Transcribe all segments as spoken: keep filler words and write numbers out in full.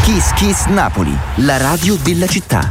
Kiss Kiss Napoli, la radio della città.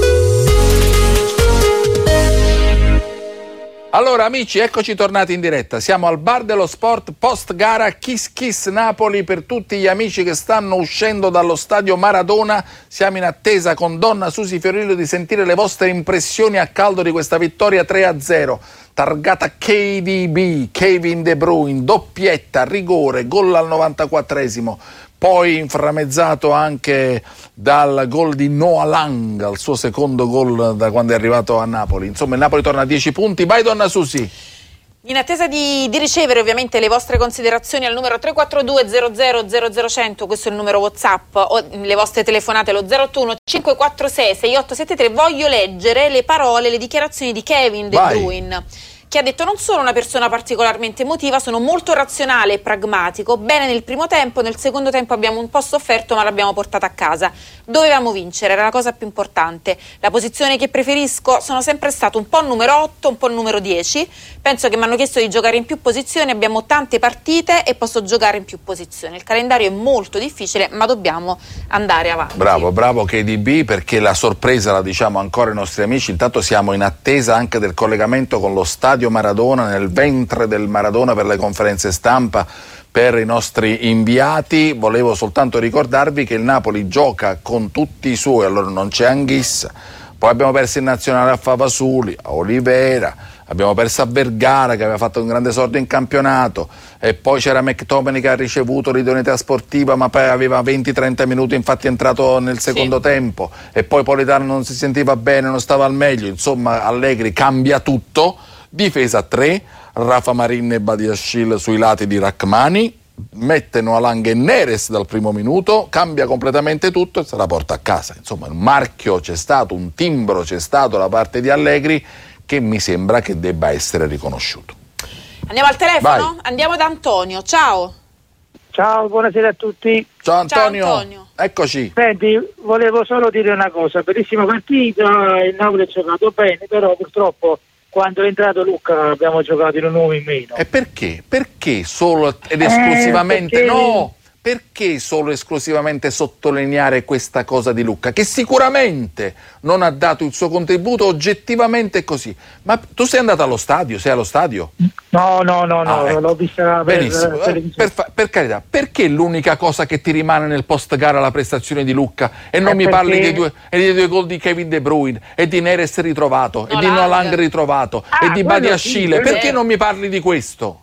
Allora amici, eccoci tornati in diretta, siamo al Bar dello Sport post gara Kiss Kiss Napoli. Per tutti gli amici che stanno uscendo dallo stadio Maradona, siamo in attesa con Donna Susi Fiorillo di sentire le vostre impressioni a caldo di questa vittoria tre a zero, targata K D B, Kevin De Bruyne, doppietta, rigore, gol al novantaquattresimo, poi inframmezzato anche dal gol di Noah Lang, al suo secondo gol da quando è arrivato a Napoli. Insomma, il Napoli torna a dieci punti. Vai Donna Susi. In attesa di, di ricevere ovviamente le vostre considerazioni al numero tre quattro due zero zero zero zero zero zero, questo è il numero WhatsApp, o le vostre telefonate allo zero otto uno cinque quattro sei sei otto sette tre, voglio leggere le parole, le dichiarazioni di Kevin De Bruyne, che ha detto: non sono una persona particolarmente emotiva, sono molto razionale e pragmatico, bene nel primo tempo, nel secondo tempo abbiamo un po' sofferto ma l'abbiamo portata a casa, dovevamo vincere, era la cosa più importante, la posizione che preferisco, sono sempre stato un po' numero otto, un po' numero dieci, penso che mi hanno chiesto di giocare in più posizioni, abbiamo tante partite e posso giocare in più posizioni, il calendario è molto difficile ma dobbiamo andare avanti. Bravo, bravo K D B, perché la sorpresa la diciamo ancora ai nostri amici, intanto siamo in attesa anche del collegamento con lo stadio Maradona, nel ventre del Maradona per le conferenze stampa per i nostri inviati. Volevo soltanto ricordarvi che il Napoli gioca con tutti i suoi, allora non c'è Anghissa, poi abbiamo perso in nazionale a Favasuli, a Olivera, abbiamo perso a Vergara che aveva fatto un grande esordio in campionato, e poi c'era McTominay che ha ricevuto l'idoneità sportiva ma poi aveva venti trenta minuti, infatti è entrato nel secondo sì. tempo, e poi Politano non si sentiva bene, non stava al meglio, insomma Allegri cambia tutto. Difesa a tre, Rafa Marin e Badiashile sui lati di Rachmani, mette Noah Lang e Neres dal primo minuto, cambia completamente tutto e se la porta a casa. Insomma, un marchio c'è stato, un timbro c'è stato da parte di Allegri che mi sembra che debba essere riconosciuto. Andiamo al telefono? Vai. Andiamo da Antonio, ciao. Ciao, buonasera a tutti. Ciao Antonio. Ciao Antonio. Eccoci. Senti, volevo solo dire una cosa, bellissima partita, il Napoli ha giocato bene, però purtroppo quando è entrato Lucca abbiamo giocato in un uomo in meno. E perché? Perché solo ed esclusivamente eh, perché... no? Perché solo esclusivamente sottolineare questa cosa di Lucca, che sicuramente non ha dato il suo contributo, oggettivamente è così. Ma tu sei andato allo stadio? Sei allo stadio? No, no, no, no, ah, ecco. l'ho vista per, benissimo. per, per, per, per carità, perché l'unica cosa che ti rimane nel post gara la prestazione di Lucca e non eh, mi perché... parli dei due, e dei due gol di Kevin De Bruyne e di Neres ritrovato no, e di Noah Lang ritrovato ah, e di Badiashile? sì, perché eh. non mi parli di questo?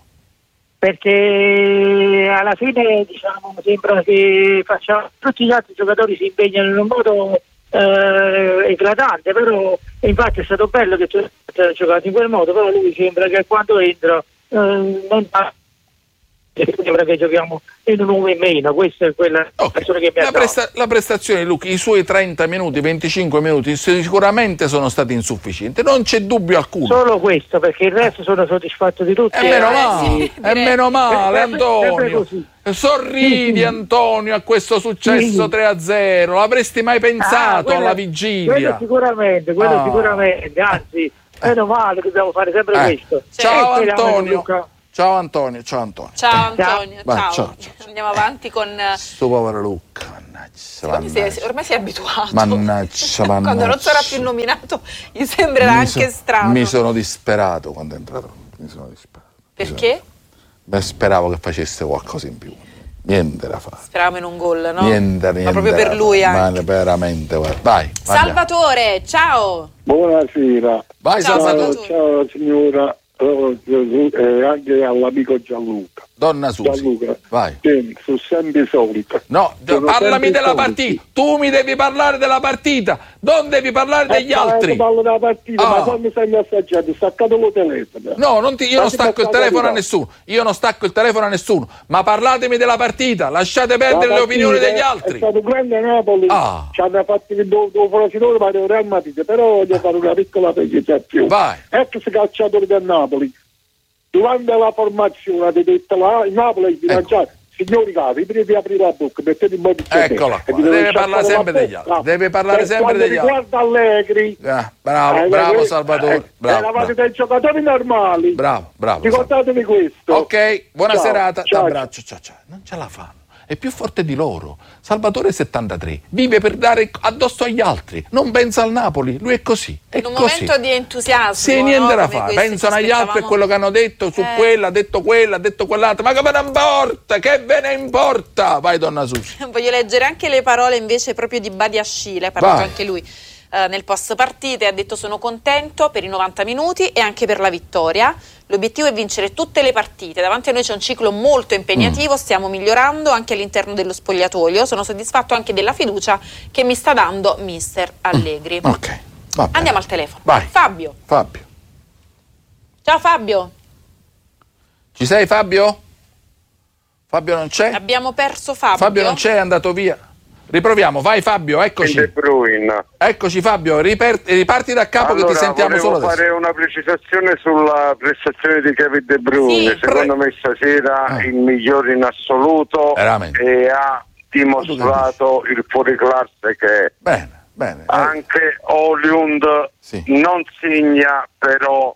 Perché alla fine diciamo sembra che facciamo, tutti gli altri giocatori si impegnano in un modo eh, eclatante, però infatti è stato bello che tu hai giocato in quel modo, però lui sembra che quando entra eh, non sembra che giochiamo in un uomo in meno. Questa è quella okay. che mi ha la, presta- la prestazione di Lucca, i suoi trenta minuti, venticinque minuti sicuramente sono stati insufficienti, non c'è dubbio alcuno. Solo questo, perché il resto sono soddisfatto di tutti. E meno male, sì, è meno male, è Antonio. Sorridi sì, sì. Antonio a questo successo sì. tre a zero, l'avresti mai pensato ah, quello, alla vigilia? Quello sicuramente, quello ah. sicuramente, anzi, meno male, dobbiamo fare sempre eh. questo. Ciao eh, Antonio. Ciao Antonio, ciao Antonio. Ciao Antonio, Vai, ciao. ciao, ciao. Andiamo avanti con... Sto povero Lucca, mannaggia, mannaggia. Si è, ormai si è abituato. Mannaggia, mannaggia. Quando non sarà più nominato gli sembrerà mi anche so, strano. Mi sono disperato quando è entrato. Mi sono disperato. Perché? Beh, speravo che facesse qualcosa in più. Niente da fare. Speravamo in un gol, no? Niente, niente. Ma proprio per lui anche. Ma veramente, guarda. Vai. Salvatore, ciao. Buonasera. Vai, ciao, Salvatore. Ciao, ciao signora, oh, eh, anche all'amico Gianluca. Donna Susi, Gianluca, vai. Sì, sono sempre solito. No, Sono parlami della soliti. partita. Tu mi devi parlare della partita, non devi parlare degli eh, altri. Parlo della partita, ah. ma quando stai assaggiando, staccato il telefono. No, non ti, io non stacco il telefono a nessuno. Io non stacco il telefono a nessuno. Ma parlatemi della partita, lasciate perdere le opinioni degli altri. È stato grande Napoli, ah. ci hanno fatto il do, do frasinone, ma Real Madrid, però voglio fare una piccola precisazione. Vai. Ex calciatore del Napoli. Durante la formazione ha detto la Napoli di lanciare, signori cari, prima di aprire la bocca, mettete in modo che eccola qua, deve parlare sempre degli altri, ah, deve parlare sempre degli altri. Guarda Allegri, ah, bravo, eh, bravo Salvatore, eh, bravo, eravate bravo. dei giocatori normali, bravo, bravo. Ricordatevi questo. Ok, buona ciao, serata, ciao. t'abbraccio, ciao ciao. Non ce la fanno. è più forte di loro. Salvatore settantatré vive per dare addosso agli altri, non pensa al Napoli, lui è così. È in un così. momento di entusiasmo. Sì, niente no? da Come fare, questi pensano ci agli altri e quello che hanno detto su Eh. quella, ha detto quella, ha detto quell'altro, ma che ve ne importa, che ve ne importa? Vai donna Susi. Voglio leggere anche le parole invece proprio di Badiashile, ha parlato Vai. anche lui eh, nel post partita e ha detto: sono contento per i novanta minuti e anche per la vittoria. L'obiettivo è vincere tutte le partite, davanti a noi c'è un ciclo molto impegnativo, mm. stiamo migliorando anche all'interno dello spogliatoio, sono soddisfatto anche della fiducia che mi sta dando mister Allegri. Mm. Ok, va bene. Andiamo al telefono. Vai. Fabio. Fabio. Ciao Fabio. Ci sei Fabio? Fabio non c'è? Abbiamo perso Fabio. Fabio non c'è, è andato via. Riproviamo, vai Fabio, eccoci. De Bruyne. Eccoci Fabio, riper- riparti da capo allora, che ti sentiamo solo adesso. Volevo fare una precisazione sulla prestazione di Kevin De Bruyne. Sì, Secondo pre- me stasera ah. il migliore in assoluto. Veramente. E ha dimostrato il fuoriclasse che è. Bene, bene. Anche Højlund Sì. non segna, però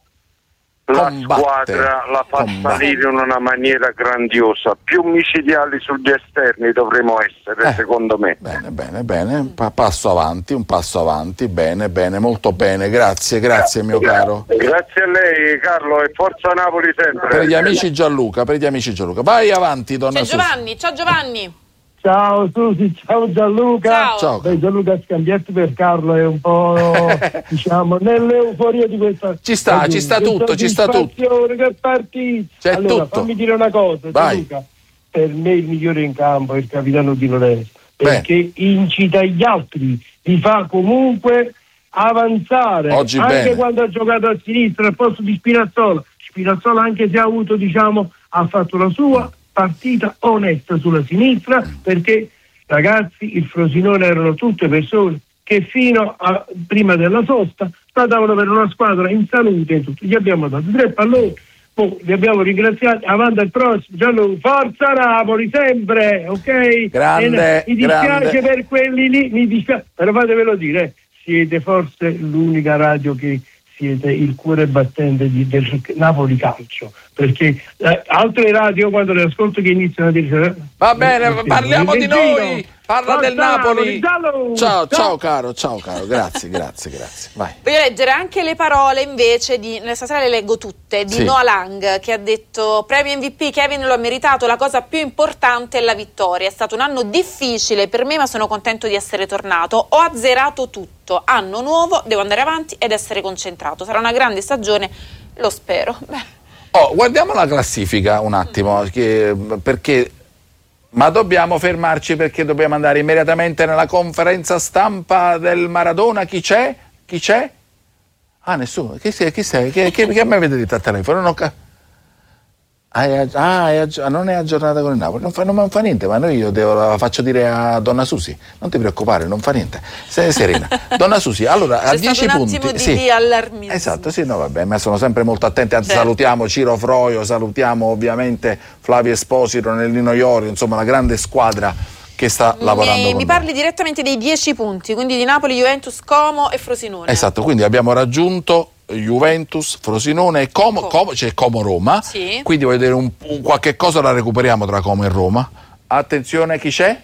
la Combatte. squadra la fa Combatte. salire in una maniera grandiosa. Più micidiali sugli esterni dovremo essere, Eh. secondo me. Bene, bene, bene. Pa- passo avanti, un passo avanti. Bene, bene, molto bene. Grazie, grazie mio caro. Grazie a lei Carlo e forza Napoli sempre. Per gli amici Gianluca, per gli amici Gianluca. Vai avanti, donna C'è Susi. Giovanni, ciao Giovanni. Ciao Susi, ciao Gianluca. Ciao. Ciao. Beh, Gianluca scambiarti per Carlo è un po' diciamo nell'euforia di questa Ci sta, ci sta tutto, ci sta tutto. Che partita. C'è Allora, tutto. fammi dire una cosa, Vai. Gianluca. Per me il migliore in campo è il capitano Di Lorenzo, Beh. perché incita gli altri, li fa comunque avanzare. Oggi anche bene. quando ha giocato a sinistra al posto di Spinazzola. Spinazzola, anche se ha avuto, diciamo, ha fatto la sua partita onesta sulla sinistra, perché ragazzi, il Frosinone erano tutte persone che fino a prima della sosta stavano per una squadra in salute e tutto. Gli abbiamo dato tre palloni, poi li abbiamo ringraziati, avanti al prossimo. Gianluca, forza Napoli sempre, ok? Grande, E, mi dispiace grande. per quelli lì, mi dispiace, però fatevelo dire, eh, siete forse l'unica radio che siete il cuore battente di, del Napoli Calcio, perché eh, altre radio quando le ascolto che iniziano a dire Va bene, eh, parliamo di Reggino, noi. Parla forza del Napoli. Napoli, Ciao, ciao. ciao caro, ciao caro. Grazie, grazie, grazie. Vai. Voglio leggere anche le parole invece di, stasera le leggo tutte, di Sì. Noah Lang, che ha detto: premio M V P, Kevin lo ha meritato, la cosa più importante è la vittoria, è stato un anno difficile per me ma sono contento di essere tornato, ho azzerato tutto, anno nuovo, devo andare avanti ed essere concentrato, sarà una grande stagione, lo spero. Beh. Oh, guardiamo la classifica un attimo, che- perché ma dobbiamo fermarci perché dobbiamo andare immediatamente nella conferenza stampa del Maradona. Chi c'è? Chi c'è? Ah, nessuno. Chi sei? Chi sei? Che, che, che mi avete detto al telefono? Non ho ca- Ah, è, ah, è aggi- ah, non è aggiornata con il Napoli, non fa, non fa niente, ma noi io devo, la faccio dire a donna Susi, non ti preoccupare, non fa niente, sei serena. Donna Susi, allora C'è a dieci stato un punti. attimo di, sì. di allarmismo. Esatto, sì, no, vabbè, ma sono sempre molto attenti, anzi Certo. salutiamo Ciro Froio, salutiamo ovviamente Flavio Esposito, Nellino Iorio, insomma la grande squadra che sta lavorando Mi, con mi noi. parli direttamente dei dieci punti, quindi di Napoli, Juventus, Como e Frosinone. Esatto, quindi abbiamo raggiunto Juventus, Frosinone e Como, Como. Como c'è Como-Roma, Sì. quindi voglio dire un, un qualche cosa la recuperiamo tra Como e Roma. Attenzione, chi c'è?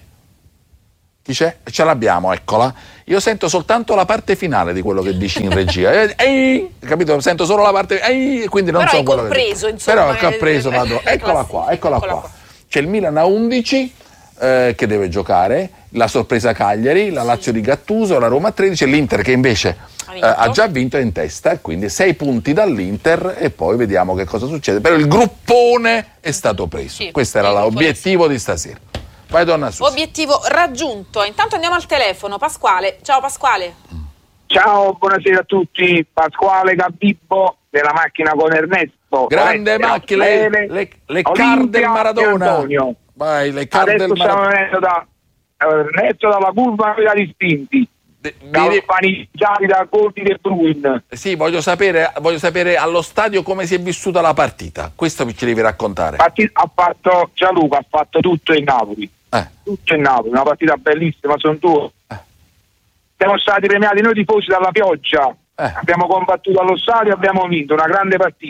Chi c'è? Ce l'abbiamo, eccola. Io sento soltanto la parte finale di quello che dici in regia. Eh, ehi, capito? Sento solo la parte ehi, quindi non Però so hai quello compreso, che insomma, Però che ho nel- preso, nel- vado. nel Eccola qua, eccola eccola qua. qua. C'è il Milan a undici eh, che deve giocare, la sorpresa Cagliari, la Lazio di Gattuso, la Roma a tredici e l'Inter che invece Ha eh, vinto. ha già vinto è in testa, e quindi sei punti dall'Inter e poi vediamo che cosa succede. Però il gruppone è stato preso. Sì, Questo era il gruppone l'obiettivo di stasera. Vai donna Susi. Obiettivo raggiunto. Intanto andiamo al telefono. Pasquale. Ciao Pasquale. Ciao, buonasera a tutti. Pasquale Gabibbo della macchina con Ernesto. Grande Oreste, macchine, Raffaele, le, le Olimpia car del e Maradona. Antonio. Vai, le car Adesso del stiamo Maradona. venendo da Ernesto dalla curva quella di Spinti, De- da mi- paneggiati da Goldi del Bruin. Sì, voglio sapere, voglio sapere allo stadio come si è vissuta la partita. Questo ci devi raccontare. Parti- Ha fatto Gianluca, ha fatto tutto in Napoli. Eh. Tutto in Napoli, una partita bellissima, sono due. Eh. Siamo stati premiati noi tifosi dalla pioggia. Eh. Abbiamo combattuto allo stadio, abbiamo vinto una grande partita.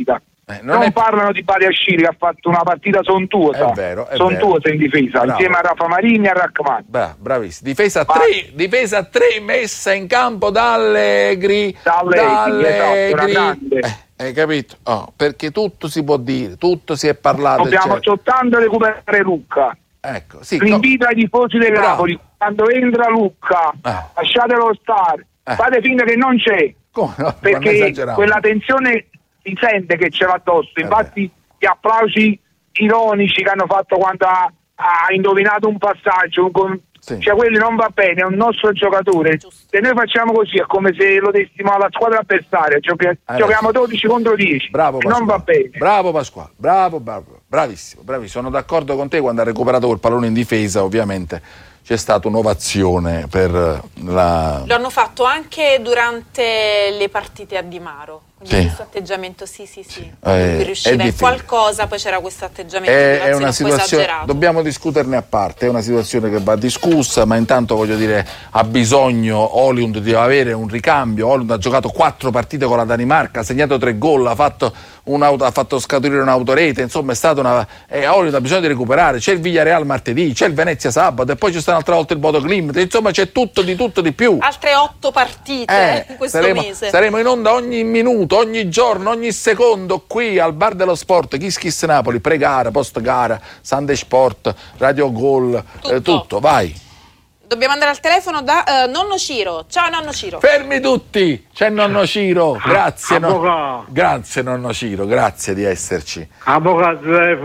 Eh, non non è... parlano di Badiashile che ha fatto una partita sontuosa, È vero, è sontuosa in difesa, Bravo. insieme a Rafa Marini e a Rachmani. Bra, bravissimo. Difesa a tre, difesa a tre messa in campo da Allegri. Da Allegri, esatto, una grande. Eh, hai capito? Oh, perché tutto si può dire, tutto si è parlato. Dobbiamo eccetera. soltanto recuperare Lucca. Ecco, sì, L'invito ai tifosi del Bravo. Napoli, quando entra Lucca, Eh. lasciatelo stare, Eh. fate finta che non c'è, come no? Non perché esageriamo. quella tensione si sente che ce l'ha addosso. Eh Infatti gli applausi ironici che hanno fatto quando ha, ha indovinato un passaggio, un con- Sì. cioè quelli non va bene, è un nostro giocatore. Se noi facciamo così è come se lo dessimo alla squadra avversaria, giochi- giochiamo dodici contro dieci, Bravo e non va bene. Bravo Pasquale, bravo, bravo, bravissimo, bravissimo. Sono d'accordo con te, quando ha recuperato quel pallone in difesa, ovviamente c'è stata un'ovazione per la... Lo hanno fatto anche durante le partite a Di Maro. Quindi Sì. questo atteggiamento, sì, sì, sì. Eh, Lui è riusciva in difficile. qualcosa, poi c'era questo atteggiamento È, di è una un po' situazione, esagerato. dobbiamo discuterne a parte, è una situazione che va discussa, ma intanto voglio dire, ha bisogno Højlund di avere un ricambio. Højlund ha giocato quattro partite con la Danimarca, ha segnato tre gol, ha fatto, un'auto, ha fatto scaturire un'autorete, insomma è stata una... Eh, Højlund ha bisogno di recuperare, c'è il Villarreal martedì, c'è il Venezia sabato e poi ci sta un'altra volta il Bodo Glimt, insomma c'è tutto di tutto di più. Altre otto partite Eh, in questo saremo, mese. saremo in onda ogni minuto, ogni giorno, ogni secondo qui al Bar dello Sport, Kiss Kiss Napoli, pre-gara, post-gara, Sunday Sport, Radio Gol, tutto, eh, tutto vai. Dobbiamo andare al telefono da eh, nonno Ciro. Ciao nonno Ciro. Fermi tutti, c'è nonno Ciro, grazie, no, Avvocato. grazie nonno Ciro, grazie di esserci. Avvocato,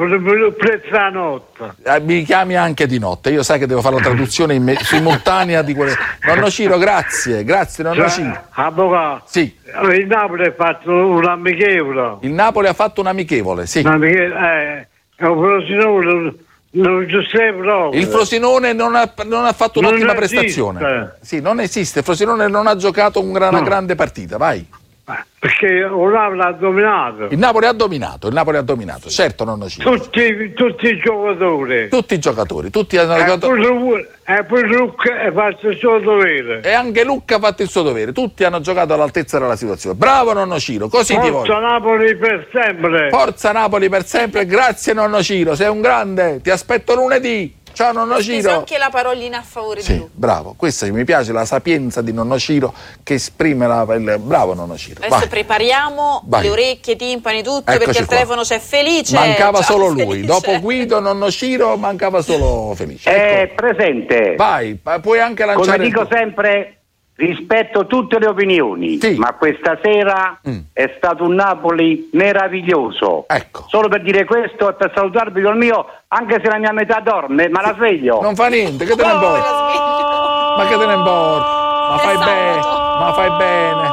il prezzo la notte. Eh, mi chiami anche di notte, io sai che devo fare la traduzione imme- simultanea di quelle... Nonno Ciro, grazie, grazie nonno Ciro. Avvocato, Sì, il Napoli ha fatto un amichevole. il Napoli ha fatto un amichevole, sì. Un amichevole, eh, un Frosinone, non ci sei proprio. Il Frosinone non ha, non ha fatto Non un'ottima esiste. prestazione. Sì, non esiste. Il Frosinone non ha giocato un gran- una No. grande partita. Vai. Perché il Napoli ha dominato. Il Napoli ha dominato. Il Napoli ha dominato. Certo, nonno Ciro. Tutti, tutti i giocatori. Tutti i giocatori, tutti hanno E giocato. poi, e poi Lucca ha fatto il suo dovere. E anche Lucca ha fatto il suo dovere. Tutti hanno giocato all'altezza della situazione. Bravo, nonno Ciro. Così ti voglio. Forza Napoli per sempre. Forza Napoli per sempre. Grazie, nonno Ciro. Sei un grande. Ti aspetto lunedì. Ciao, nonno Speso Ciro. anche la parolina a favore di Sì, lui. bravo. Questa mi piace, la sapienza di nonno Ciro che esprime la. Il... Bravo, nonno Ciro. Adesso Vai. prepariamo Vai. le orecchie, i timpani, tutto, Eccoci perché al qua. telefono c'è Felice. Mancava Ciao, solo lui, Felice. dopo Guido, nonno Ciro, mancava solo Felice. È Ecco. presente. Vai, ma puoi anche lanciare. Come dico il tuo. sempre, rispetto tutte le opinioni, Sì. ma questa sera Mm. è stato un Napoli meraviglioso. Ecco. Solo per dire questo e per salutarvi col mio, anche se la mia metà dorme, ma la sveglio. Non fa niente, che te ne Oh, importa? la sveglio. Ma che te ne importa? Ma È fai bene, sabato. ma fai bene.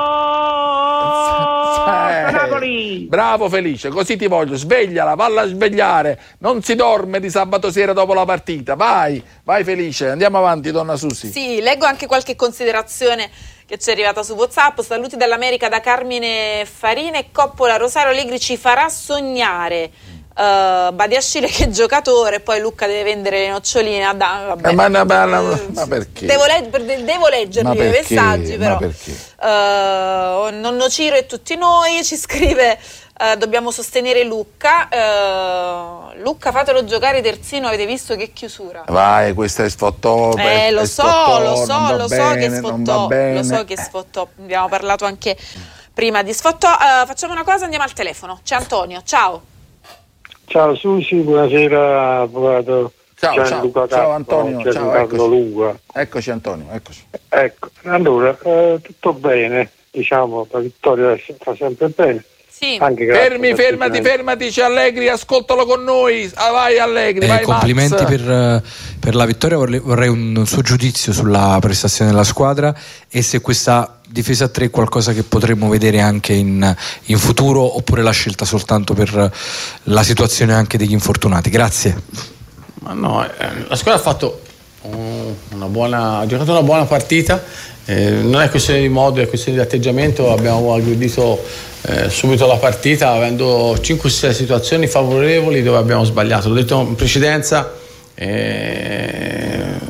Eh, Napoli! Bravo Felice, così ti voglio, svegliala, valla a svegliare, non si dorme di sabato sera dopo la partita, vai, vai Felice, andiamo avanti donna Susi. Sì, leggo anche qualche considerazione che ci è arrivata su WhatsApp. Saluti dall'America da Carmine Farina e Coppola. Rosario Allegri ci farà sognare. Uh, Badiashile che giocatore, poi Lucca deve vendere le noccioline a Dan- vabbè. Eh, ma, ma- ma- ma- ma perché? Devo, legg- devo leggerli Ma i perché? messaggi, Ma però. perché? Uh, nonno Ciro e tutti noi ci scrive: uh, dobbiamo sostenere Lucca. Uh, Lucca, fatelo giocare terzino, avete visto che chiusura. Vai, questa è sfottò. Eh, è lo so, sfottò, lo non so, va lo so bene, che non va sfottò, bene. lo so che sfottò. Abbiamo parlato anche prima di sfottò. Uh, facciamo una cosa, andiamo al telefono. C'è Antonio, ciao. Ciao Susi, buonasera avvocato. Ciao, ciao, Gianluca ciao Carlo, Antonio, ciao, Giancarlo eccoci. Lunga. Eccoci Antonio, eccoci. Ecco, allora, eh, tutto bene, diciamo, la vittoria fa sempre bene. Sì. Anche grazie Fermi, al fermati, Presidente. fermati, c'è Allegri, ascoltalo con noi. Ah, vai Allegri, Eh, vai complimenti Max. per, per la vittoria. Vorrei, vorrei un, un suo giudizio sulla prestazione della squadra e se questa difesa a tre è qualcosa che potremmo vedere anche in, in futuro oppure la scelta soltanto per la situazione anche degli infortunati. Grazie. Ma no, eh, la squadra ha fatto un- una buona, ha giocato una buona partita, eh, non è questione di modo, è questione di atteggiamento. Abbiamo aggredito eh, subito la partita avendo cinque sei situazioni favorevoli dove abbiamo sbagliato. L'ho detto in precedenza, eh,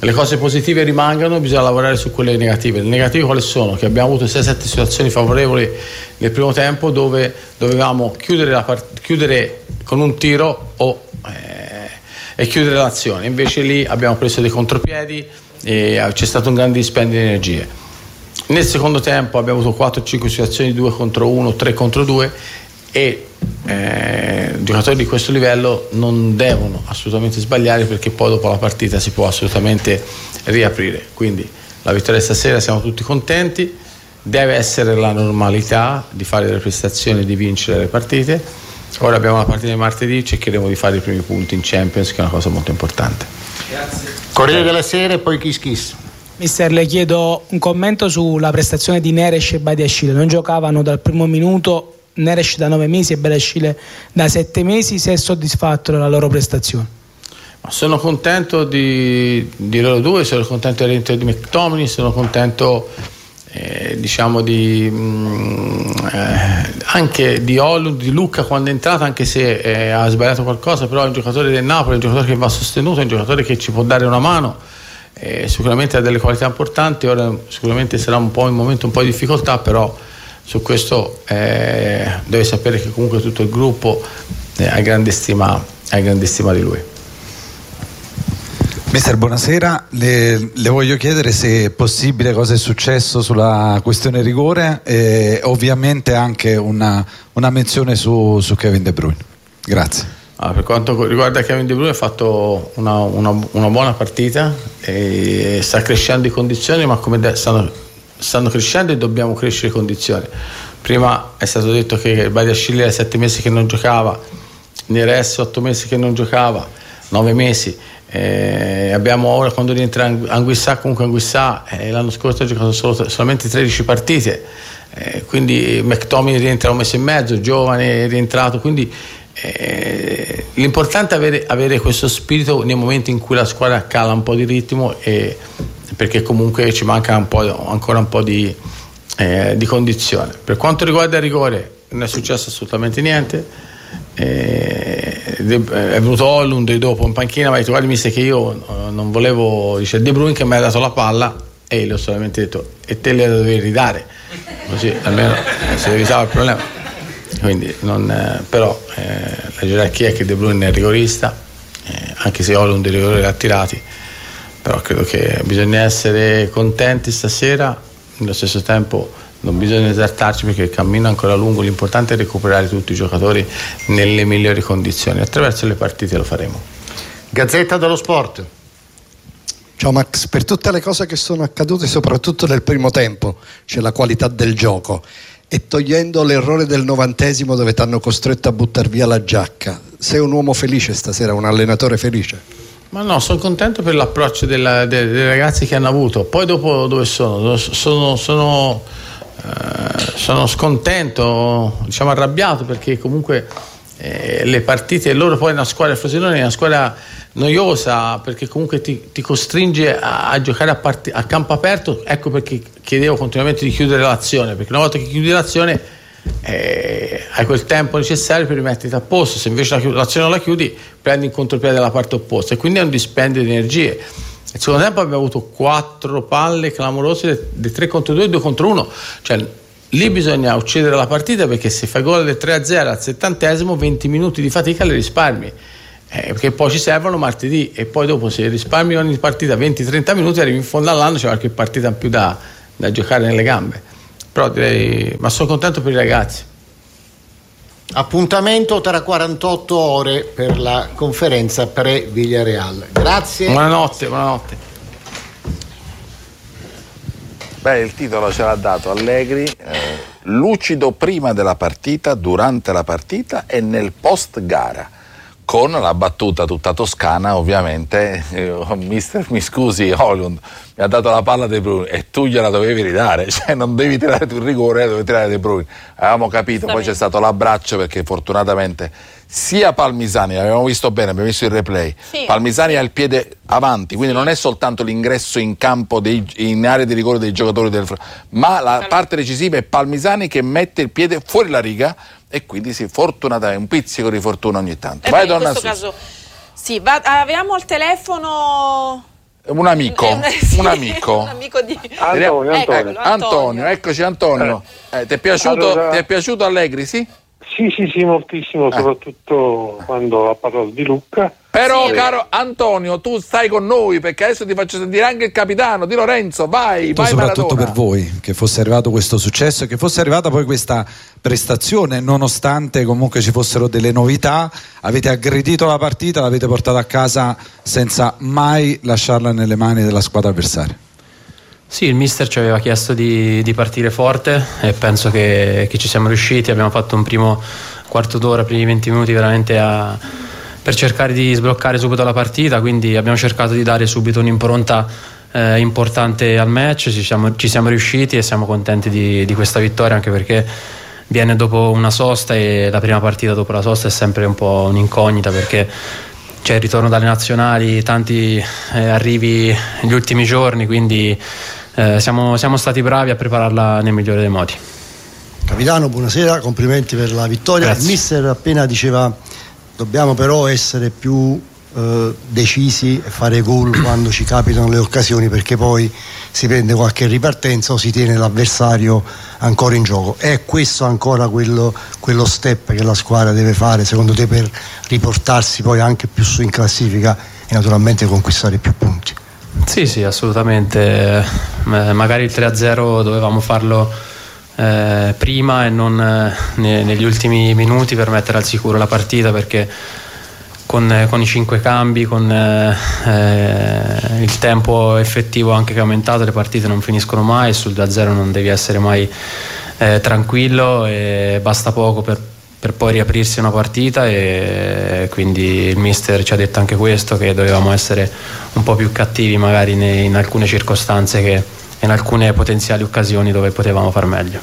le cose positive rimangano, bisogna lavorare su quelle negative. Le negative quali sono? Che abbiamo avuto sei sette situazioni favorevoli nel primo tempo dove dovevamo chiudere, la part- chiudere con un tiro o, eh, e chiudere l'azione, invece lì abbiamo preso dei contropiedi e c'è stato un grande dispendio di energie. Nel secondo tempo abbiamo avuto quattro cinque situazioni, due contro uno, tre contro due, e eh, giocatori di questo livello non devono assolutamente sbagliare, perché poi dopo la partita si può assolutamente riaprire. Quindi la vittoria stasera, siamo tutti contenti, deve essere la normalità di fare delle prestazioni e di vincere le partite. Ora abbiamo la partita di martedì, cercheremo di fare i primi punti in Champions, che è una cosa molto importante. Grazie. Corriere della Sera e poi Kiss Kiss. Mister, le chiedo un commento sulla prestazione di Neres e Badiashile. Non giocavano dal primo minuto, Neres da nove mesi e Badiashile da sette mesi. Se è soddisfatto della loro prestazione? Ma sono contento di, di loro due, sono contento del rientro di McTominay, sono contento eh, diciamo di mh, eh, anche di Højlund, di Lucca quando è entrato, anche se eh, ha sbagliato qualcosa, però è un giocatore del Napoli, è un giocatore che va sostenuto, è un giocatore che ci può dare una mano. Eh, sicuramente ha delle qualità importanti. Ora sicuramente sarà un po' un momento un po' di difficoltà, però su questo eh, deve sapere che comunque tutto il gruppo eh, ha grande stima, ha grande stima di lui. Mister, buonasera, le, le voglio chiedere se è possibile cosa è successo sulla questione rigore e ovviamente anche una, una menzione su, su Kevin De Bruyne. Grazie. Ah, per quanto riguarda Kevin De Bruyne, ha fatto una, una, una buona partita e sta crescendo in condizioni, ma come de- stanno, stanno crescendo e dobbiamo crescere in condizioni. Prima è stato detto che Badiashile era sette mesi che non giocava, Neres otto mesi che non giocava, nove mesi. Eh, abbiamo ora, quando rientra Anguissà, comunque Anguissà eh, l'anno scorso ha giocato solo, solamente tredici partite, eh, quindi McTominay rientra un mese e mezzo, giovane, è rientrato, quindi eh, l'importante è avere, avere questo spirito nei momenti in cui la squadra cala un po' di ritmo, e, perché comunque ci manca un po', ancora un po' di, eh, di condizione. Per quanto riguarda il rigore non è successo assolutamente niente. Eh, è venuto Højlund dopo in panchina, ma ha detto: guardi mister, che io non volevo, dice De Bruyne che mi ha dato la palla, e io le ho solamente detto: e te le dovevi ridare, così almeno si evitava il problema. Quindi non, eh, però eh, la gerarchia è che De Bruyne è rigorista, eh, anche se Højlund i rigori li ha tirati, però credo che bisogna essere contenti stasera. Nello stesso tempo non bisogna esaltarci, perché il cammino è ancora lungo, l'importante è recuperare tutti i giocatori nelle migliori condizioni. Attraverso le partite lo faremo. Gazzetta dello Sport. Ciao Max, per tutte le cose che sono accadute, soprattutto nel primo tempo, c'è la qualità del gioco, e togliendo l'errore del novantesimo dove ti hanno costretto a buttare via la giacca, sei un uomo felice stasera, un allenatore felice? Ma no, sono contento per l'approccio della, dei, dei ragazzi che hanno avuto. Poi dopo dove sono? Sono, sono Uh, sono scontento, diciamo arrabbiato, perché comunque eh, le partite, loro poi una squadra, il Frosinone è una squadra noiosa, perché comunque ti, ti costringe a, a giocare a, part- a campo aperto. Ecco perché chiedevo continuamente di chiudere l'azione, perché una volta che chiudi l'azione eh, hai quel tempo necessario per rimetterti a posto. Se invece la, l'azione non la chiudi, prendi in contropiede la parte opposta, e quindi è un dispendio di energie. Nel secondo tempo abbiamo avuto quattro palle clamorose, dei tre contro due, due contro uno, cioè lì bisogna uccidere la partita, perché se fai gol del tre a zero al settantesimo, venti minuti di fatica le risparmi, eh, perché poi ci servono martedì, e poi dopo se risparmi ogni partita venti trenta minuti, arrivi in fondo all'anno, c'è qualche partita in più da, da giocare nelle gambe. Però direi, ma sono contento per i ragazzi. Appuntamento tra quarantotto ore per la conferenza pre-Villarreal. Grazie. Buonanotte, buonanotte. Beh, il titolo ce l'ha dato Allegri, eh, lucido prima della partita, durante la partita e nel post gara, con la battuta tutta toscana ovviamente. eh, mister mi scusi, Højlund mi ha dato la palla De Bruyne e tu gliela dovevi ridare, cioè non devi tirare tu il rigore, dovevi tirare De Bruyne. Avevamo capito, poi c'è stato l'abbraccio, perché fortunatamente sia Palmisani, l'abbiamo visto bene, abbiamo visto il replay, sì. Palmisani ha il piede avanti, quindi non è soltanto l'ingresso in campo dei, in area di rigore dei giocatori del, ma la parte decisiva è Palmisani che mette il piede fuori la riga, e quindi sì, fortunatamente un pizzico di fortuna ogni tanto. Eh Vai, beh, in donna questo Susa. caso sì, va, abbiamo al telefono Un amico, Eh, sì, un amico. un amico di Antonio, Ecco, Antonio. Antonio, eccoci Antonio. Eh, ti, è piaciuto, Allora- ti è piaciuto Allegri, sì? Sì, sì, sì, moltissimo, soprattutto quando ha parlato di Lucca. Però, Sì. caro Antonio, tu stai con noi perché adesso ti faccio sentire anche il capitano Di Lorenzo. Vai, vai Soprattutto Maradona. per voi, che fosse arrivato questo successo e che fosse arrivata poi questa prestazione, nonostante comunque ci fossero delle novità. Avete aggredito la partita, l'avete portata a casa senza mai lasciarla nelle mani della squadra avversaria. Sì, il mister ci aveva chiesto di, di partire forte e penso che, che ci siamo riusciti. Abbiamo fatto un primo quarto d'ora, primi venti minuti veramente a, per cercare di sbloccare subito la partita, quindi abbiamo cercato di dare subito un'impronta eh, importante al match. Ci siamo, ci siamo riusciti e siamo contenti di, di questa vittoria, anche perché viene dopo una sosta e la prima partita dopo la sosta è sempre un po' un'incognita, perché c'è il ritorno dalle nazionali, tanti eh, arrivi negli ultimi giorni, quindi eh, siamo, siamo stati bravi a prepararla nel migliore dei modi. Capitano, buonasera, complimenti per la vittoria. Grazie. Il mister appena diceva dobbiamo però essere più eh, decisi e fare gol quando ci capitano le occasioni, perché poi si prende qualche ripartenza o si tiene l'avversario ancora in gioco. È questo ancora quello, quello step che la squadra deve fare secondo te per riportarsi poi anche più su in classifica e naturalmente conquistare più punti? Sì, sì, assolutamente. Eh, magari il tre a zero dovevamo farlo eh, prima e non eh, ne- negli ultimi minuti per mettere al sicuro la partita, perché con, eh, con i cinque cambi, con eh, eh, il tempo effettivo anche che è aumentato, le partite non finiscono mai, e sul due a zero non devi essere mai eh, tranquillo, e basta poco per per poi riaprirsi una partita, e quindi il mister ci ha detto anche questo, che dovevamo essere un po' più cattivi magari ne- in alcune circostanze, che in alcune potenziali occasioni dove potevamo far meglio.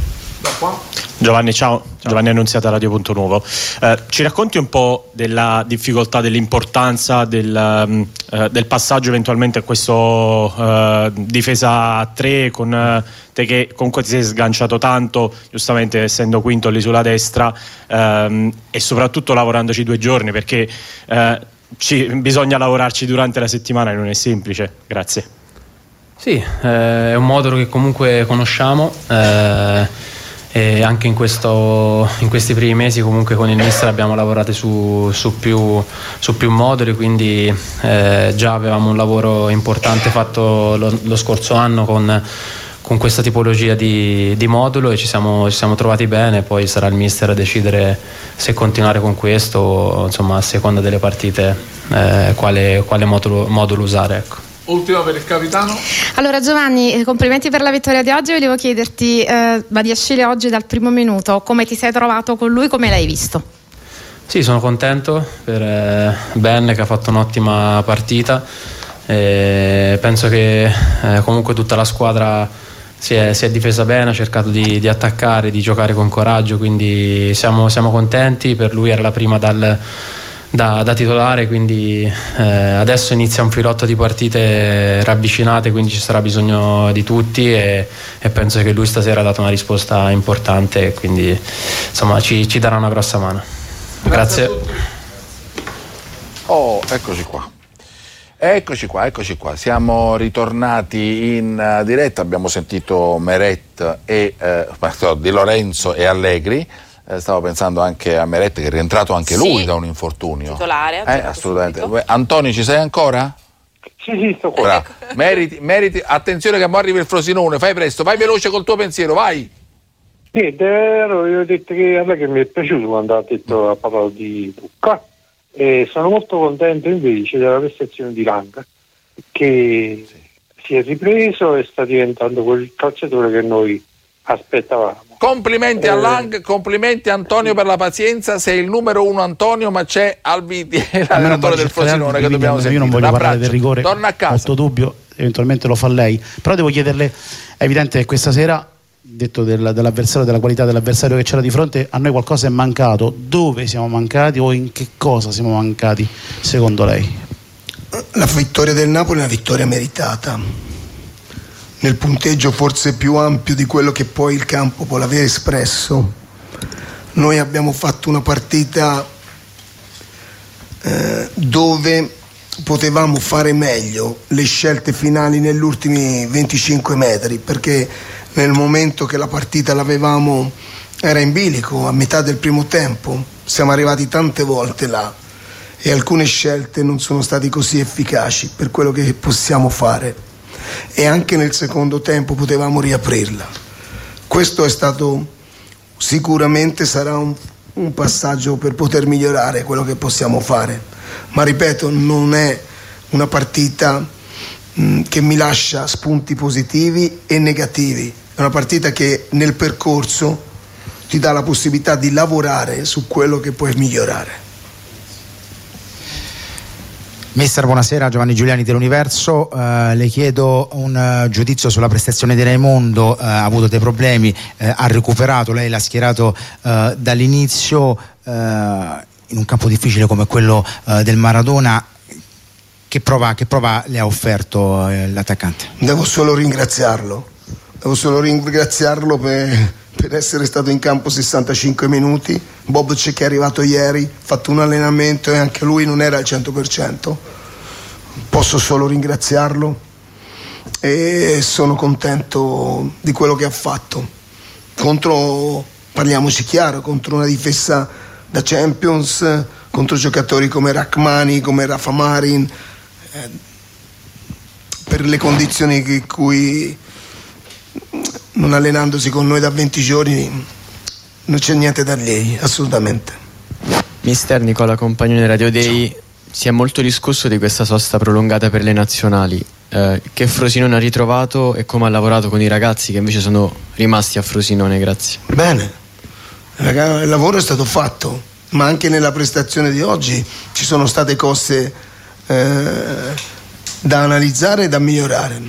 Giovanni, ciao. Giovanni Annunziata, Radio Punto Nuovo. Eh, ci racconti un po' della difficoltà, dell'importanza del, um, eh, del passaggio eventualmente a questo uh, difesa a tre con uh, te, che comunque ti sei sganciato tanto, giustamente essendo quinto lì sulla destra, um, e soprattutto lavorandoci due giorni, perché uh, ci, bisogna lavorarci durante la settimana e non è semplice. Grazie. Sì, eh, è un modulo che comunque conosciamo, eh, e anche in, questo, in questi primi mesi comunque con il mister abbiamo lavorato su, su, più, su più moduli, quindi eh, già avevamo un lavoro importante fatto lo, lo scorso anno con, con questa tipologia di, di modulo, e ci siamo, ci siamo trovati bene. Poi sarà il mister a decidere se continuare con questo o, insomma, a seconda delle partite eh, quale, quale modulo, modulo usare, ecco. Ultima per il capitano. Allora Giovanni, complimenti per la vittoria di oggi. Volevo chiederti, eh, Badiashile oggi dal primo minuto, come ti sei trovato con lui, come l'hai visto? Sì, sono contento per eh, Ben, che ha fatto un'ottima partita, e penso che eh, comunque tutta la squadra si è, si è difesa bene, ha cercato di, di attaccare, di giocare con coraggio, quindi siamo, siamo contenti. Per lui era la prima dal Da, da titolare, quindi eh, adesso inizia un filotto di partite ravvicinate, quindi ci sarà bisogno di tutti, e, e penso che lui stasera ha dato una risposta importante, quindi insomma ci, ci darà una grossa mano. Grazie, Grazie. Oh, eccoci qua. Eccoci qua, eccoci qua. Siamo ritornati in uh, diretta, abbiamo sentito Meret e eh, Di Lorenzo e Allegri. Eh, stavo pensando anche a Meret, che è rientrato anche Sì. lui da un infortunio. Titolare, Eh, assolutamente. Antonio, ci sei ancora? Sì, sì, sto qua. Ora, meriti, meriti, attenzione che mo arriva il Frosinone, fai presto, vai veloce col tuo pensiero, vai. Sì, davvero, io ho detto che a me che mi è piaciuto quando ha detto, ha parlato di Lucca, e sono molto contento invece della prestazione di Lang, che sì. si è ripreso e sta diventando quel calciatore che noi aspettavamo. Complimenti eh, a Lang, complimenti a Antonio per la pazienza. Sei il numero uno Antonio, ma c'è Alviti, l'allenatore del Frosinone, che dobbiamo sentire. Io non voglio parlare del rigore, torna a casa. Molto dubbio, eventualmente lo fa lei, però devo chiederle, è evidente che questa sera, detto del, dell'avversario, della qualità dell'avversario che c'era di fronte, a noi qualcosa è mancato. Dove siamo mancati o in che cosa siamo mancati secondo lei? La vittoria del Napoli è una vittoria meritata, nel punteggio forse più ampio di quello che poi il campo può aver espresso. Noi abbiamo fatto una partita eh, dove potevamo fare meglio le scelte finali negli ultimi venticinque metri, perché nel momento che la partita l'avevamo era in bilico a metà del primo tempo, siamo arrivati tante volte là e alcune scelte non sono state così efficaci per quello che possiamo fare, e anche nel secondo tempo potevamo riaprirla. Questo è stato sicuramente sarà un, un passaggio per poter migliorare quello che possiamo fare, ma ripeto, non è una partita mh, che mi lascia spunti positivi e negativi, è una partita che nel percorso ti dà la possibilità di lavorare su quello che puoi migliorare. Mister, buonasera, Giovanni Giuliani dell'Universo. Uh, le chiedo un uh, giudizio sulla prestazione di Raimondo. Uh, ha avuto dei problemi, uh, ha recuperato, lei l'ha schierato uh, dall'inizio uh, in un campo difficile come quello uh, del Maradona. Che prova, che prova le ha offerto uh, l'attaccante? Devo solo ringraziarlo, devo solo ringraziarlo per, per essere stato in campo sessantacinque minuti. Bobcek è arrivato ieri, ha fatto un allenamento e anche lui non era al cento per cento. Posso solo ringraziarlo e sono contento di quello che ha fatto contro, parliamoci chiaro, contro una difesa da Champions, contro giocatori come Rachmani, come Rafa Marin, eh, per le condizioni in cui, non allenandosi con noi da venti giorni, non c'è niente da dirgli, assolutamente. Mister, Nicola Compagnone, Radio Day. Si è molto discusso di questa sosta prolungata per le nazionali. Eh, che Frosinone ha ritrovato e come ha lavorato con i ragazzi che invece sono rimasti a Frosinone? Grazie. Bene, il lavoro è stato fatto, ma anche nella prestazione di oggi ci sono state cose eh, da analizzare e da migliorare.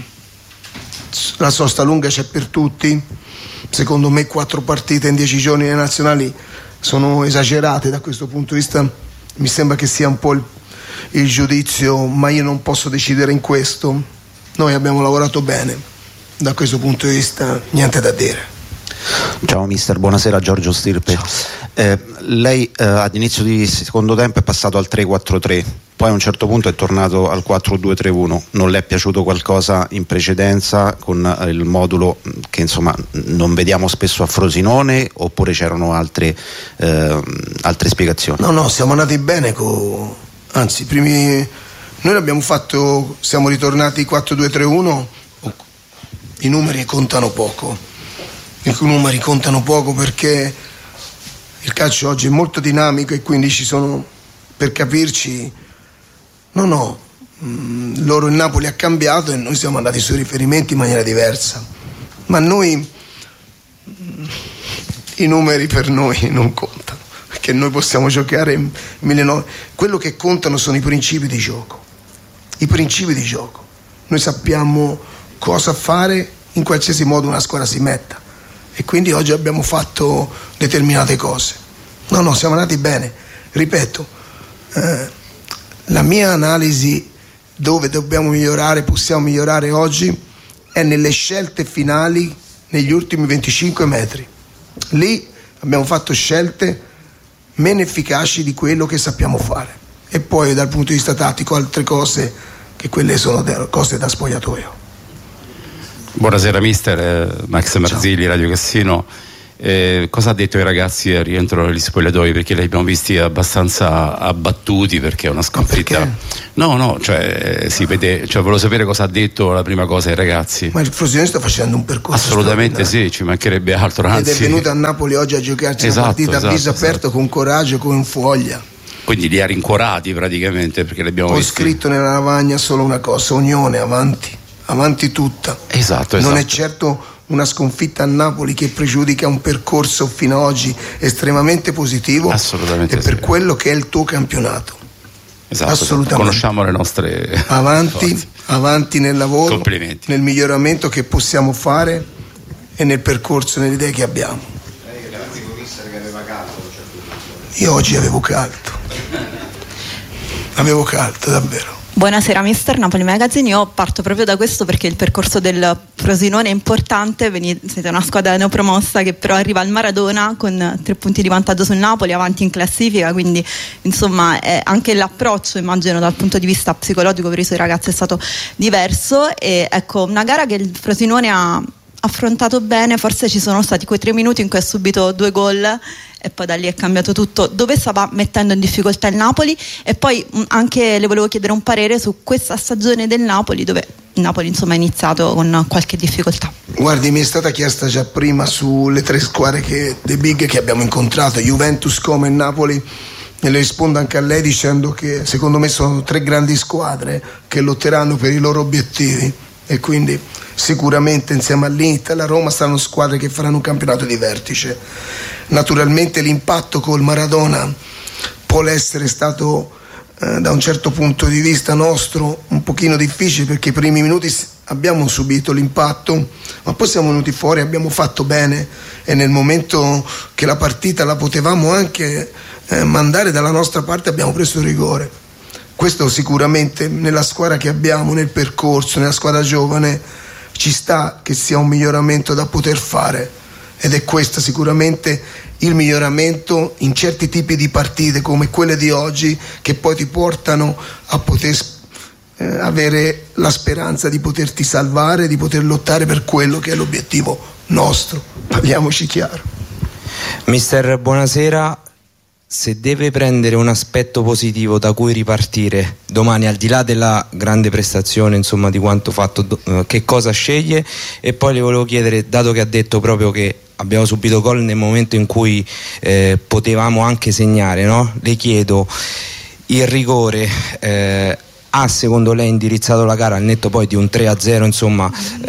La sosta lunga c'è per tutti, secondo me quattro partite in dieci giorni nelle nazionali sono esagerate da questo punto di vista, mi sembra che sia un po' il, il giudizio, ma io non posso decidere in questo. Noi abbiamo lavorato bene, da questo punto di vista niente da dire. Ciao mister, buonasera, Giorgio Stirpe. Eh, lei eh, ad inizio di secondo tempo è passato al tre quattro tre, poi a un certo punto è tornato al quattro due tre uno. Non le è piaciuto qualcosa in precedenza con eh, il modulo che insomma non vediamo spesso a Frosinone, oppure c'erano altre, eh, altre spiegazioni? No, no, siamo andati bene con... anzi, i primi... noi abbiamo fatto, siamo ritornati quattro due tre uno, i numeri contano poco. I numeri contano poco perché il calcio oggi è molto dinamico e quindi ci sono, per capirci, no no, mh, loro il Napoli ha cambiato e noi siamo andati sui riferimenti in maniera diversa, ma noi mh, i numeri per noi non contano, perché noi possiamo giocare millenovecento, quello che contano sono i principi di gioco, i principi di gioco. Noi sappiamo cosa fare in qualsiasi modo una squadra si metta. E quindi oggi abbiamo fatto determinate cose. No, no, siamo andati bene. Ripeto, eh, la mia analisi dove dobbiamo migliorare, possiamo migliorare oggi, è nelle scelte finali negli ultimi venticinque metri. Lì abbiamo fatto scelte meno efficaci di quello che sappiamo fare. E poi dal punto di vista tattico altre cose, che quelle sono cose da spogliatoio. Buonasera mister, eh, Max Marzilli, Radio Cassino. Eh, cosa ha detto ai ragazzi al rientro negli spogliatoi? Perché li abbiamo visti abbastanza abbattuti, perché è una sconfitta. Perché? No, no, cioè si vede, cioè volevo sapere cosa ha detto la prima cosa ai ragazzi. Ma il Frosinone sta facendo un percorso assolutamente sì, ci mancherebbe altro, anzi. Ed è venuto a Napoli oggi a giocarci esatto, una partita esatto, a viso esatto. aperto, con coraggio, con foglia. Quindi li ha rincuorati praticamente, perché li abbiamo Ho visti. scritto nella lavagna solo una cosa: unione, avanti. Avanti tutta. Esatto, esatto. Non è certo una sconfitta a Napoli che pregiudica un percorso fino ad oggi estremamente positivo. Assolutamente. E per sì. quello che è il tuo campionato. Esatto, assolutamente. Conosciamo le nostre avanti, forze. Avanti nel lavoro, complimenti, nel miglioramento che possiamo fare e nel percorso, nelle idee che abbiamo. Io oggi avevo caldo. Avevo caldo, davvero. Buonasera mister Napoli Magazine, io parto proprio da questo perché il percorso del Frosinone è importante, venite, siete una squadra neopromossa che però arriva al Maradona con tre punti di vantaggio sul Napoli, avanti in classifica, quindi insomma eh, anche l'approccio immagino dal punto di vista psicologico per i suoi ragazzi è stato diverso e ecco una gara che il Frosinone ha affrontato bene, forse ci sono stati quei tre minuti in cui ha subito due gol e poi da lì è cambiato tutto. Dove stava mettendo in difficoltà il Napoli? E poi mh, anche le volevo chiedere un parere su questa stagione del Napoli, dove il Napoli insomma è iniziato con qualche difficoltà. Guardi, mi è stata chiesta già prima sulle tre squadre che, dei big che abbiamo incontrato, Juventus, Como e Napoli, e le rispondo anche a lei dicendo che secondo me sono tre grandi squadre che lotteranno per i loro obiettivi e quindi sicuramente insieme all'Inter e alla Roma saranno squadre che faranno un campionato di vertice. Naturalmente l'impatto col Maradona può essere stato eh, da un certo punto di vista nostro un pochino difficile perché i primi minuti abbiamo subito l'impatto ma poi siamo venuti fuori, abbiamo fatto bene e nel momento che la partita la potevamo anche eh, mandare dalla nostra parte abbiamo preso il rigore. Questo sicuramente nella squadra che abbiamo, nel percorso, nella squadra giovane ci sta che sia un miglioramento da poter fare ed è questo sicuramente il miglioramento in certi tipi di partite come quelle di oggi che poi ti portano a poter eh, avere la speranza di poterti salvare, di poter lottare per quello che è l'obiettivo nostro. Parliamoci chiaro. Mister, buonasera. Se deve prendere un aspetto positivo da cui ripartire domani, al di là della grande prestazione, insomma, di quanto fatto, che cosa sceglie? E poi le volevo chiedere, dato che ha detto proprio che abbiamo subito gol nel momento in cui eh, potevamo anche segnare, no? Le chiedo, il rigore eh, ha secondo lei indirizzato la gara al netto poi di un tre a zero, insomma,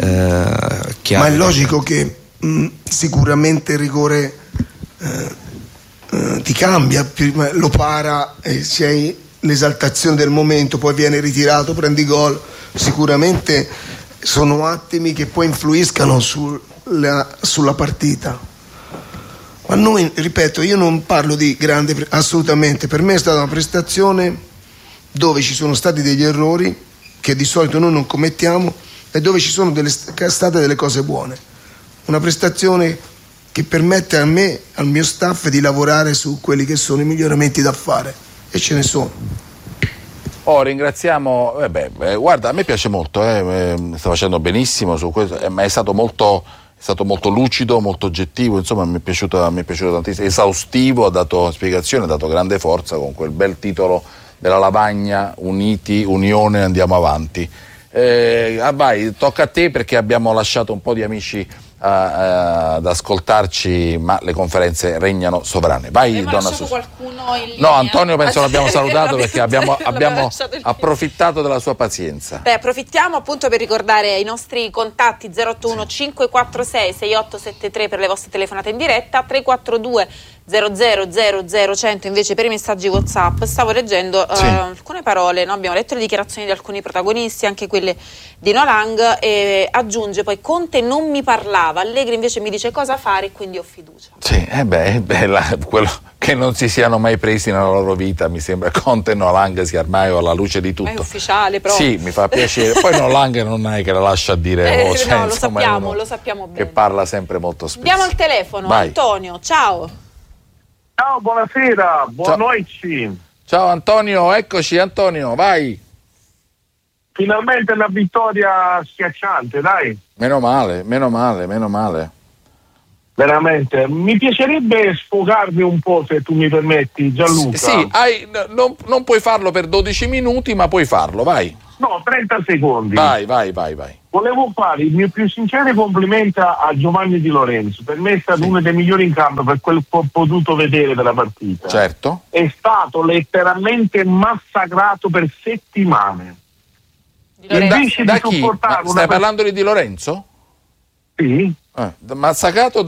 eh, che ma ha... è logico che mh, sicuramente il rigore eh, ti cambia, lo para e sei l'esaltazione del momento, poi viene ritirato, prendi gol, sicuramente sono attimi che poi influiscano sulla, sulla partita. Ma noi, ripeto, io non parlo di grande, assolutamente, per me è stata una prestazione dove ci sono stati degli errori che di solito noi non commettiamo e dove ci sono delle, state delle cose buone. Una prestazione che permette a me, al mio staff, di lavorare su quelli che sono i miglioramenti da fare e ce ne sono. Oh, ringraziamo, eh beh, eh, guarda, a me piace molto, eh, sta facendo benissimo su questo, eh, ma è stato molto, è stato molto lucido, molto oggettivo, insomma mi è piaciuto, mi è piaciuto tantissimo, esaustivo, ha dato spiegazione, ha dato grande forza con quel bel titolo della lavagna, Uniti, Unione, andiamo avanti. Eh, ah, vai, tocca a te perché abbiamo lasciato un po' di amici Uh, uh, ad ascoltarci, ma le conferenze regnano sovrane. Vai, donna Susa. Qualcuno in no, Antonio penso l'abbiamo salutato perché abbiamo, abbiamo approfittato della sua pazienza. Beh, approfittiamo appunto per ricordare i nostri contatti zero otto uno cinque quattro sei sei otto sette tre per le vostre telefonate in diretta, tre quattro due zero zero zero zero cento invece per i messaggi WhatsApp. Stavo leggendo sì. uh, alcune parole, no? Abbiamo letto le dichiarazioni di alcuni protagonisti, anche quelle di Nolang, e aggiunge poi: Conte non mi parlava, Allegri invece mi dice cosa fare e quindi ho fiducia. Sì, eh beh, bella, quello che non si siano mai presi nella loro vita, mi sembra. Conte e Nolang sia ormai alla luce di tutto. È ufficiale proprio. Sì, mi fa piacere. Poi Nolang non è che la lascia dire eh, voce, no, lo insomma, sappiamo, lo sappiamo bene. Che parla sempre molto spesso. Abbiamo il telefono. Vai. Antonio, ciao. Ciao, buonasera, buonanotte. Ciao Antonio, eccoci Antonio, vai. Finalmente una vittoria schiacciante, dai. Meno male, meno male, meno male. Veramente, mi piacerebbe sfogarmi un po', se tu mi permetti, Gianluca. S- sì, hai, non, non puoi farlo per dodici minuti, ma puoi farlo, vai. No, trenta secondi. Vai, vai, vai, vai. Volevo fare il mio più sincero complimento a Giovanni Di Lorenzo. Per me è stato sì. uno dei migliori in campo per quel che ho potuto vedere della partita. Certo. È stato letteralmente massacrato per settimane. Invece da, da di chi? Stai parlando di Di Lorenzo? Sì. Eh, massacrato